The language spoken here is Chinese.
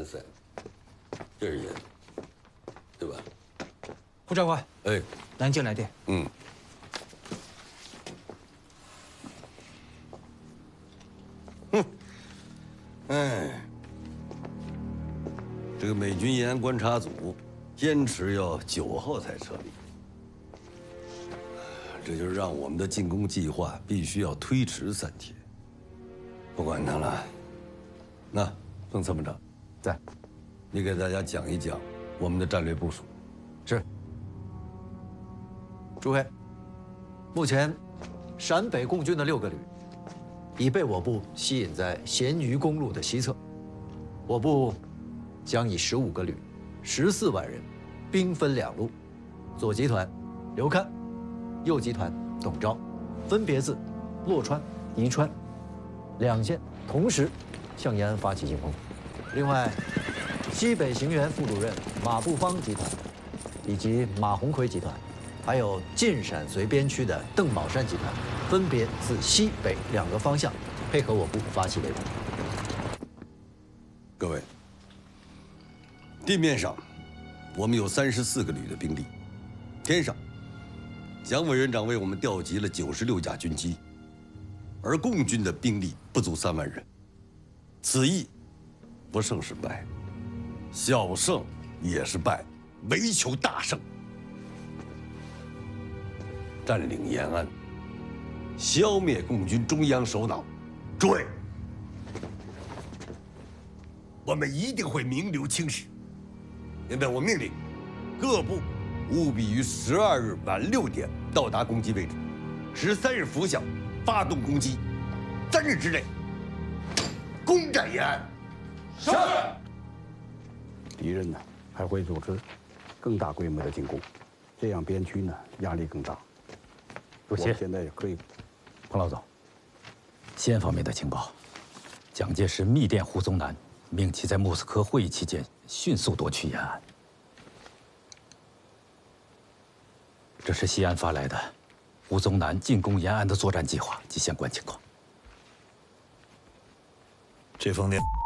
安塞，这是盐，对吧？ 胡长官， 哎， 南京来电。 嗯。哼，哎，这个美军延安观察组坚持要9号才撤离，这就是让我们的进攻计划必须要推迟3天。不管他了，那彭参谋长， 在， 你给大家讲一讲我们的战略部署。 是。诸位，目前陕北共军的6个旅已被我部吸引在咸鱼公路的西侧，我部将以15个旅、14万人，兵分2路，左集团刘戡，右集团董钊，分别自洛川、宜川2线同时向延安发起进攻。另外，西北行辕副主任马步芳集团以及马鸿逵集团，还有晋陕绥边区的邓宝山集团，分别自西北2个方向配合我部发起围攻。 各位，地面上我们有34个旅的兵力，天上蒋委员长为我们调集了96架军机，而共军的兵力不足3万人。此役不胜是败，小胜也是败，唯求大胜。占领延安，消灭共军中央首脑。诸位，我们一定会名留青史。现在我命令各部务必于12日晚6点到达攻击位置，13日拂晓发动攻击，3日之内攻占延安。是。 敌人呢还会组织更大规模的进攻，这样边区呢压力更大。 主席， 现在也可以。 彭老总，西安方面的情报，蒋介石密电胡宗南，命其在莫斯科会议期间迅速夺取延安。这是西安发来的胡宗南进攻延安的作战计划及相关情况。 这封电。